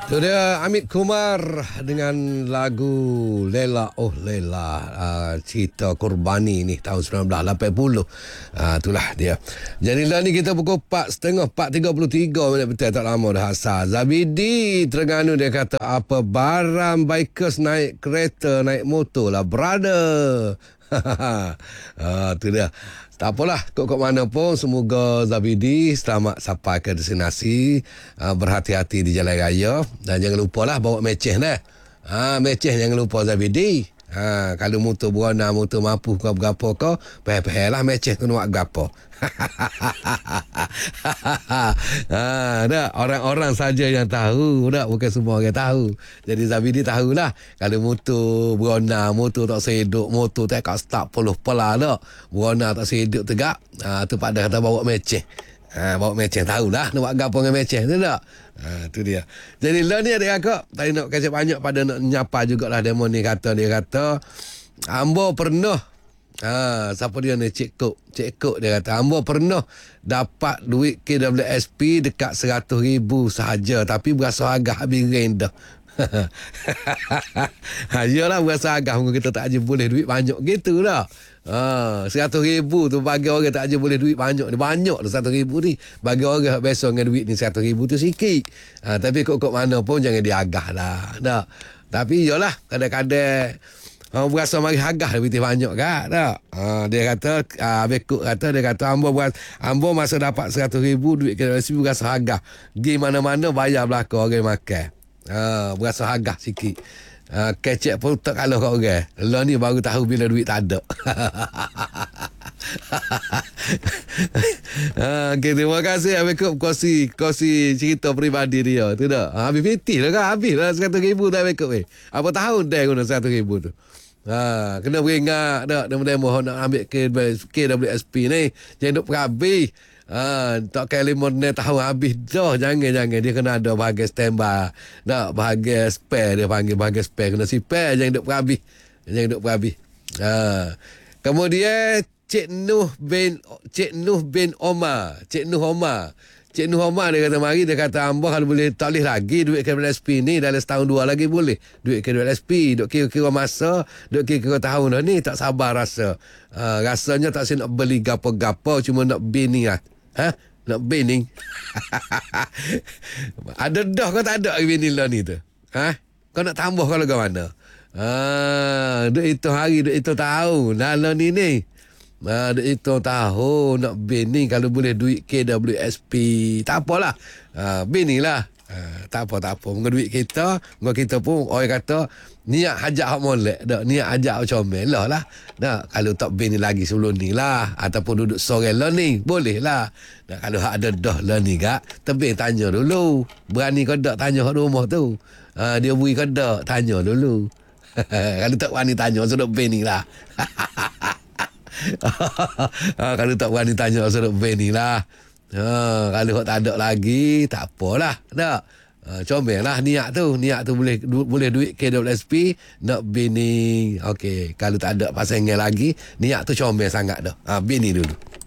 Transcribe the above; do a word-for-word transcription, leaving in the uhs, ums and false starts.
Itu dia Amit Kumar dengan lagu Lela Oh Lela, uh, cerita Kurbani ni tahun sembilan belas lapan puluh. Uh, itulah dia. Jadi lah ni kita pukul empat tiga puluh, empat tiga puluh tiga minit betul, tak lama dah asal. Zabidi Terengganu dia kata apa barang bikers naik kereta, naik motor lah brother. Ah, tu dia. Tak apalah, kok-kok mana pun, semoga Zabidi selamat sampai ke destinasi, uh, berhati-hati di jalan raya, dan jangan lupalah bawa meceh dah. Ha, meceh jangan lupa Zabidi. Ha, kalau motor berwarna, motor mampu kau berapa kau, peh-peh lah meceh tu nak berapa. Ha, dah orang-orang saja yang tahu, dah bukan semua orang tahu. Jadi Zabidi tahulah kalau motor berwarna, motor tak seduk, motor tak kat start puluh pala dah. Berwarna tak seduk tegak. Ha, tu pada kata bawa meceh. Ha, bawa meceh tahulah nak buat gapo dengan meceh tu tak. Ha, tu dia. Jadi lah ni adik kakak, tadi nak kasih banyak pada nak nyapa jugalah demo ni, kata dia kata ambo pernah, ha, siapa dia ni, Cik Kok. Cik Kok dia kata ambo pernah dapat duit K W S P dekat seratus ribu sahaja, tapi berasa agak habis rendah. Ha, iyalah berasa agak kita tak aja boleh duit banyak gitu dah. Ha, seratus ribu tu bagi orang tak aja boleh duit banyak. Banyak tu seratus ribu ni. Bagi orang biasa dengan duit ni seratus ribu tu sikit. Ha, tapi kok-kok mana pun jangan diagah lah. Tak. Tapi iyalah kadang-kadang ha, berasa mari agah lebih banyak kan. Tak. Ha, dia kata, ha, Bekuk kata, dia kata ambo beras, ambo masa dapat seratus ribu duit K W S P berasa agah. Pergi mana-mana bayar belakang orang makan. Ha, berasa agah sikit. Uh, kecek pun tak kalah kat orang. Lah ni baru tahu bila duit tak ada. Ha, okay, terima kasih Abekop kongsi, kongsi cerita peribadi dia tu dah. Ha, habis piti lah kan. Habis lah seratus ribu dah Abekop eh. Apa tahun dah guna seratus ribu tu. Ha, kena beringat dah. Demo-demo nak ambil K W S P ni. Jangan duk perhabis. Ha, tak kali lima tahun habis dah. Jangan-jangan dia kena ada bahagian standby. Tak, bahagian spare dia panggil, bahagian spare kena spare, jangan duk berhabis. Jangan duk berhabis. Ha. Kemudian Cik Nuh bin Cik Nuh bin Omar. Cik Nuh Omar. Cik Nuh Omar dia kata mari, dia kata hamba kalau boleh tak boleh lagi duit K W S P ni dalam setahun dua lagi boleh. Duit K W S P duk kira-kira masa, duk kira-kira tahun dah ni tak sabar rasa. Ha, rasanya tak si nak beli gapo-gapo, cuma nak bini lah. Ha? Nak bini. Ada dah kau tak ada bini lah ni tu. Ha? Kau nak tambah kalau ke mana? Ha, duk itu hari, duk itu tahun. Nala ni ni. Ha, duk itu tahun nak bini kalau boleh duit K W S P. Tak apalah. Ha, bini lah. Ha, tak apa, tak apa. Dengan duit kita, dengan kita pun orang kata niat hajat hak molek dak, niat hajat hak comel lah lah. Dak, kalau tak bini lagi sebelum ni lah, ataupun duduk sore lah ni, boleh lah. Dak, kalau hak ada dah lah ni kak, tebing tanya dulu. Berani kau dak tanya hak rumah tu. Ha, dia beri kau dak, tanya dulu. Kalau tak berani tanya, suruh bini lah. Ha, kalau tak berani tanya, suruh bini lah. Ha, kalau tak ada lagi, tak apalah. Tak. Ha, comel lah niat tu. Niat tu boleh du, boleh duit K W S P, nak bini. Okey, kalau tak ada pasangan lagi, niat tu comel sangat dah. Ha, bini dulu.